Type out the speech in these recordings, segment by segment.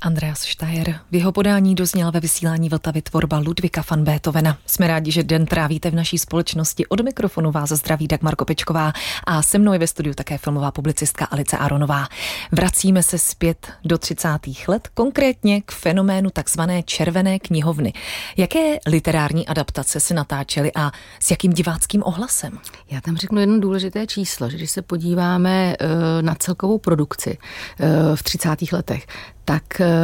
Andreas Steyr. V jeho podání dozněla ve vysílání Vltavy tvorba Ludvíka van Beethovena. Jsme rádi, že den trávíte v naší společnosti. Od mikrofonu vás zdraví Dagmar Kopečková a se mnou je ve studiu také filmová publicistka Alice Aronová. Vracíme se zpět do 30. let, konkrétně k fenoménu takzvané červené knihovny. Jaké literární adaptace se natáčely a s jakým diváckým ohlasem? Já tam řeknu jedno důležité číslo, že když se podíváme na celkovou produkci v 30. letech, tak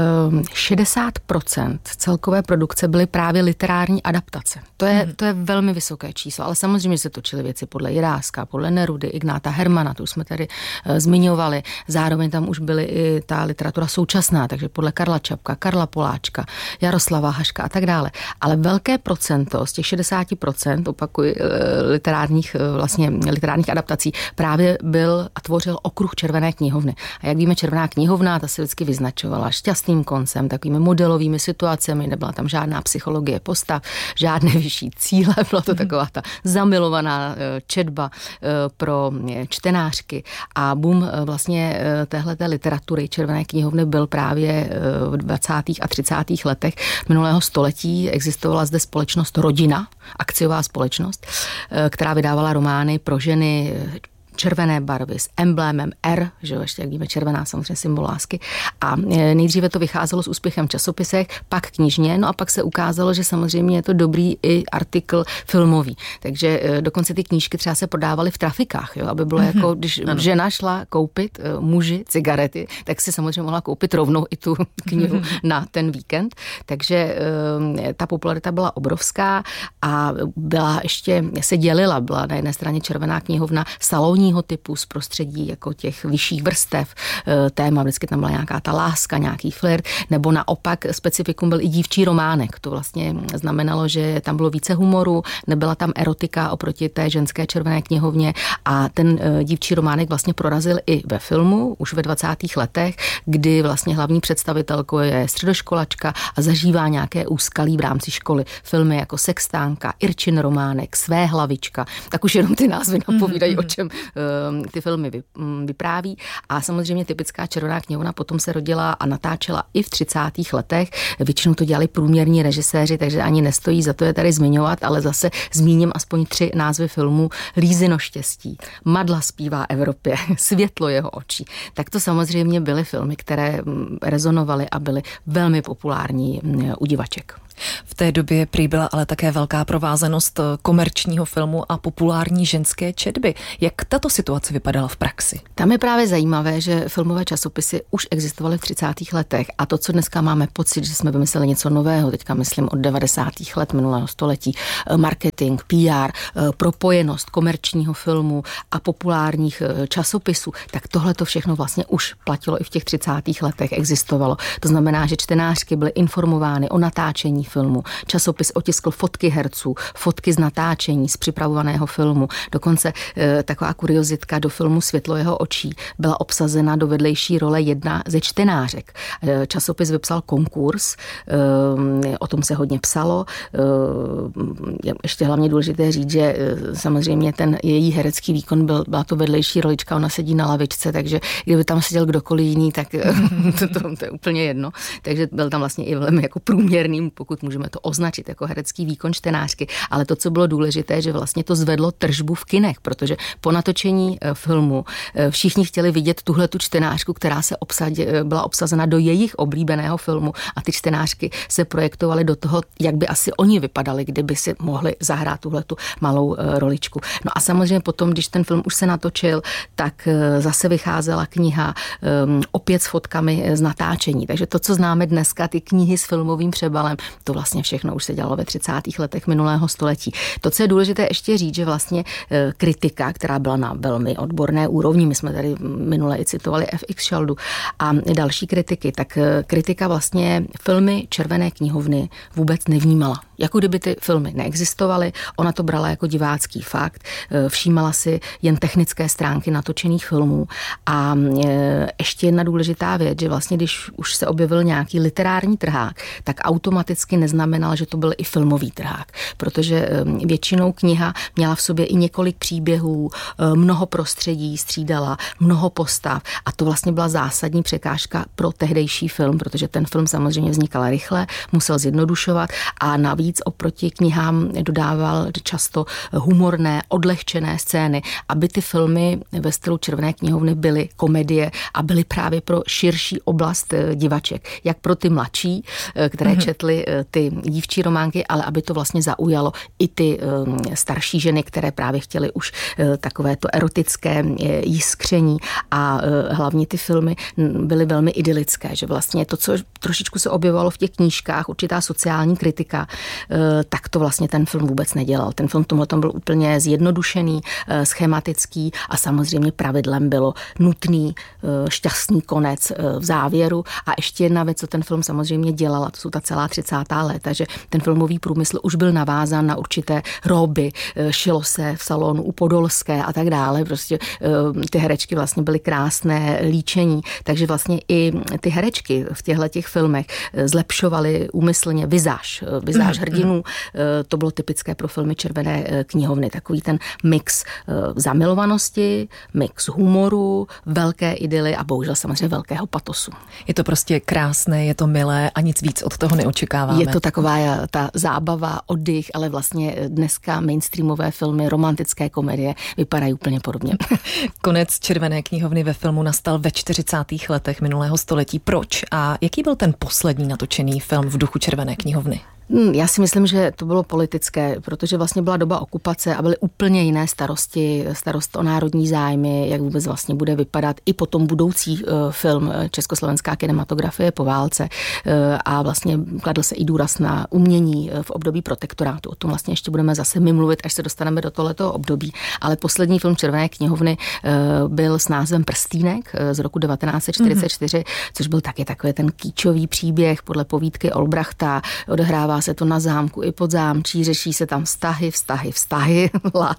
60% celkové produkce byly právě literární adaptace. To je velmi vysoké číslo, ale samozřejmě se točily věci podle Jiráska, podle Nerudy, Ignáta Hermana, to už jsme tady zmiňovali. Zároveň tam už byly i ta literatura současná, takže podle Karla Čapka, Karla Poláčka, Jaroslava Haška a tak dále. Ale velké procento z těch 60%, opakuji, literárních adaptací právě byl a tvořil okruh Červené knihovny. A jak víme, Červená knihovna, ta se vždycky vyznačovala šťastným koncem, takovými modelovými situacemi, nebyla tam žádná psychologie postav, žádné vyšší cíle, byla to taková ta zamilovaná četba pro čtenářky a boom vlastně téhleté literatury Červené knihovny byl právě v 20. a 30. letech minulého století. Existovala zde společnost Rodina, akciová společnost, která vydávala romány pro ženy červené barvy s emblémem R, že jo, ještě jak víme, červená samozřejmě symbol lásky. A nejdříve to vycházelo s úspěchem v časopisech, pak knižně, no a pak se ukázalo, že samozřejmě je to dobrý i artikl filmový. Takže dokonce ty knížky třeba se prodávaly v trafikách, jo, aby bylo jako, když žena šla koupit muži cigarety, tak si samozřejmě mohla koupit rovnou i tu knihu na ten víkend. Takže ta popularita byla obrovská a byla ještě, se dělila, byla na jedné straně Červená knihovna salonní typu z prostředí jako těch vyšších vrstev. Téma vždycky tam byla nějaká ta láska, nějaký flirt, nebo naopak specifikum byl i dívčí románek. To vlastně znamenalo, že tam bylo více humoru, nebyla tam erotika oproti té ženské Červené knihovně a ten dívčí románek vlastně prorazil i ve filmu, už ve 20. letech, kdy vlastně hlavní představitelkou je středoškolačka a zažívá nějaké úskalí v rámci školy. Filmy jako Sextánka, Irčin románek, Své hlavička, tak už jenom ty názvy napovídají, o čem ty filmy vypráví. A samozřejmě typická Červená knihovna potom se rodila a natáčela i v 30. letech. Většinou to dělali průměrní režiséři, takže ani nestojí za to je tady zmiňovat, ale zase zmíním aspoň 3 názvy filmů. Lízino štěstí, Madla zpívá Evropě, Světlo jeho očí. Tak to samozřejmě byly filmy, které rezonovaly a byly velmi populární u divaček. V té době prý byla ale také velká provázanost komerčního filmu a populární ženské četby. Jak tato situace vypadala v praxi? Tam je právě zajímavé, že filmové časopisy už existovaly v 30. letech a to, co dneska máme pocit, že jsme vymysleli něco nového, teďka myslím od 90. let minulého století, marketing, PR, propojenost komerčního filmu a populárních časopisů, tak tohle to všechno vlastně už platilo i v těch 30. letech, existovalo. To znamená, že čtenářky byly informovány o natáčení filmu. Časopis otiskl fotky herců, fotky z natáčení, z připravovaného filmu. Dokonce taková kuriozitka, do filmu Světlo jeho očí byla obsazena do vedlejší role jedna ze čtenářek. Časopis vypsal konkurs, o tom se hodně psalo. Ještě hlavně důležité říct, že samozřejmě ten její herecký výkon byla to vedlejší rolička, ona sedí na lavičce, takže kdyby tam seděl kdokoliv jiný, tak to je úplně jedno. Takže byl tam vlastně i velmi jako průměrný, pokud můžeme to označit jako herecký výkon čtenářky, ale to, co bylo důležité, že vlastně to zvedlo tržbu v kinech, protože po natočení filmu všichni chtěli vidět tuhletu čtenářku, která se byla obsazena do jejich oblíbeného filmu a ty čtenářky se projektovaly do toho, jak by asi oni vypadali, kdyby si mohli zahrát tuhletu malou roličku. No a samozřejmě potom, když ten film už se natočil, tak zase vycházela kniha opět s fotkami z natáčení. Takže to, co známe dneska, ty knihy s filmovým přebalem, to vlastně všechno už se dělalo ve 30. letech minulého století. To, co je důležité ještě říct, že vlastně kritika, která byla na velmi odborné úrovni, my jsme tady minule i citovali FX Šaldu a další kritiky, tak kritika vlastně filmy Červené knihovny vůbec nevnímala. Jako kdyby ty filmy neexistovaly, ona to brala jako divácký fakt, všímala si jen technické stránky natočených filmů a ještě jedna důležitá věc, že vlastně když už se objevil nějaký literární trhák, tak automaticky automaticky neznamenal, že to byl i filmový trhák, protože většinou kniha měla v sobě i několik příběhů, mnoho prostředí střídala, mnoho postav a to vlastně byla zásadní překážka pro tehdejší film, protože ten film samozřejmě vznikal rychle, musel zjednodušovat a navíc oproti knihám dodával často humorné, odlehčené scény, aby ty filmy ve stylu Červené knihovny byly komedie a byly právě pro širší oblast divaček. Jak pro ty mladší, které četly ty dívčí románky, ale aby to vlastně zaujalo i ty starší ženy, které právě chtěly už takové to erotické jiskření a hlavně ty filmy byly velmi idylické, že vlastně to, co trošičku se objevovalo v těch knížkách, určitá sociální kritika, tak to vlastně ten film vůbec nedělal. Ten film tomhle byl úplně zjednodušený, schematický a samozřejmě pravidlem bylo nutný šťastný konec v závěru. A ještě jedna věc, co ten film samozřejmě dělal, a to jsou ta celá 30. léta, že ten filmový průmysl už byl navázán na určité róby, šilo se v salonu u Podolské a tak dále. Prostě ty herečky vlastně byly krásné, líčení, takže vlastně i ty herečky v těchto filmech zlepšovaly úmyslně vizáž hrdinů. To bylo typické pro filmy Červené knihovny. Takový ten mix zamilovanosti, mix humoru, velké idyly a bohužel samozřejmě velkého patosu. Je to prostě krásné, je to milé a nic víc od toho neočekáváme. Je to taková ta zábava, oddych, ale vlastně dneska mainstreamové filmy, romantické komedie vypadají úplně podobně. Konec Červené knihovny ve filmu nastal ve 40. letech minulého století. Proč? A jaký byl ten poslední natočený film v duchu Červené knihovny? Já si myslím, že to bylo politické, protože vlastně byla doba okupace a byly úplně jiné starosti, starost o národní zájmy, jak vůbec vlastně bude vypadat i potom budoucí film československá kinematografie po válce a vlastně kladl se i důraz na umění v období protektorátu. O tom vlastně ještě budeme zase mluvit, až se dostaneme do tohoto období. Ale poslední film Červené knihovny byl s názvem Prstýnek z roku 1944, což byl taky takový ten kýčový příběh podle povídky Olbrachta, odehrává se to na zámku i pod zámčí, řeší se tam vztahy,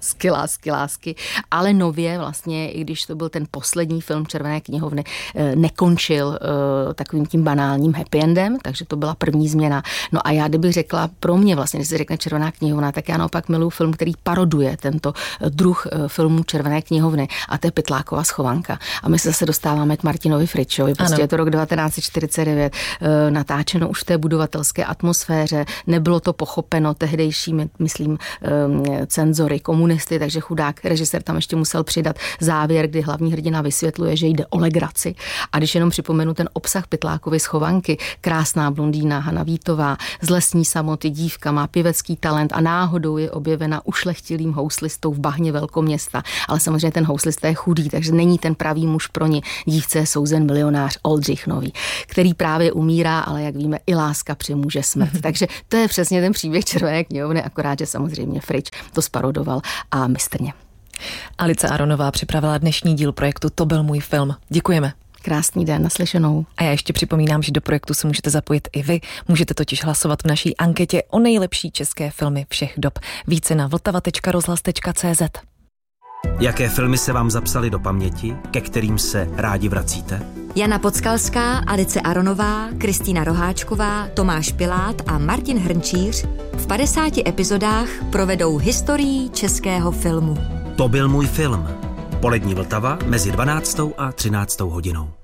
lásky, ale nově vlastně, i když to byl ten poslední film Červené knihovny, nekončil takovým tím banálním happy endem, takže to byla první změna. No a já kdybych řekla, pro mě vlastně, když se řekne Červená knihovna, tak já naopak miluji film, který paroduje tento druh filmů Červené knihovny a to je Pytlákova schovanka. A my se zase dostáváme k Martinovi Fričovi, prostě je to rok 1949, natáčeno už v té budovatelské atmosféře, nebylo to pochopeno tehdejšími, myslím, cenzory, komunisty, takže chudák režisér tam ještě musel přidat závěr, kdy hlavní hrdina vysvětluje, že jde o legraci. A když jenom připomenu ten obsah Pytlákovy schovanky, krásná blondýna Hana Vítová, z lesní samoty dívka, má pěvecký talent a náhodou je objevena ušlechtilým houslistou v bahně velkoměsta. Ale samozřejmě ten houslista je chudý, takže není ten pravý muž pro ní. Dívce je souzen milionář Oldřich Nový, který právě umírá, ale jak víme, i láska přemůže smrt. Takže to je přesně ten příběh Červené knihovny, akorát, že samozřejmě Frič to sparodoval a mistrně. Alice Aronová připravila dnešní díl projektu To byl můj film. Děkujeme. Krásný den, naslyšenou. A já ještě připomínám, že do projektu se můžete zapojit i vy. Můžete totiž hlasovat v naší anketě o nejlepší české filmy všech dob. Více na vltava.rozhlas.cz. Jaké filmy se vám zapsaly do paměti, ke kterým se rádi vracíte? Jana Podskalská, Alice Aronová, Kristýna Roháčková, Tomáš Pilát a Martin Hrnčíř v 50 epizodách provedou historií českého filmu. To byl můj film. Polední Vltava mezi 12. a 13. hodinou.